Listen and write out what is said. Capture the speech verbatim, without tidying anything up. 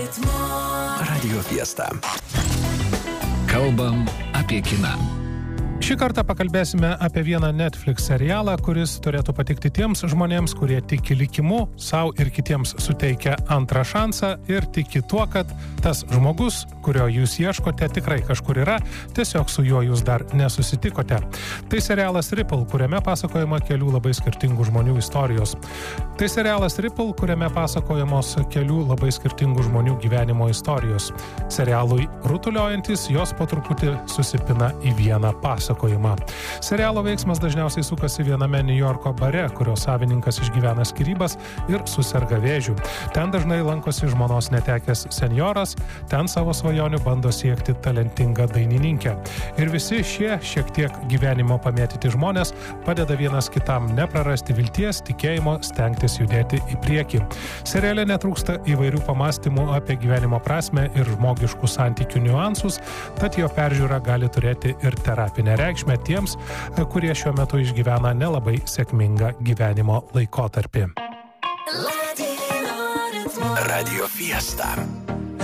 Radio Fiesta. Kalbam apie kiną. Šį kartą pakalbėsime apie vieną Netflix serialą, kuris turėtų patikti tiems žmonėms, kurie tiki likimu, sau ir kitiems suteikia antrą šansą ir tiki tuo, kad tas žmogus, kurio jūs ieškote, tikrai kažkur yra, tiesiog su juo jūs dar nesusitikote. Tai serialas Ripple, kuriame pasakojama kelių labai skirtingų žmonių istorijos. Tai serialas Ripple, kuriame pasakojamos kelių labai skirtingų žmonių gyvenimo istorijos. Serialui rutuliojantis, jos po truputį susipina į vieną pasakojimą. Serialo veiksmas dažniausiai sukasi viename New Yorko bare, kurio savininkas išgyvena skyrybas ir suserga vėžiu. Ten dažnai lankosi žmonos netekęs senjoras, ten savo svajonių bando siekti talentinga dainininkė. Ir visi šie šiek tiek gyvenimo pamėtyti žmonės padeda vienas kitam neprarasti vilties, tikėjimo, stengtis judėti į priekį. Seriale netrūksta įvairių pamastymų apie gyvenimo prasmę ir žmogiškų santykių niuansus, tad jo peržiūra gali turėti ir terapinę reikšmę tiems, kurie šiuo metu išgyvena nelabai sėkmingą gyvenimo laikotarpį. Radio Fiesta.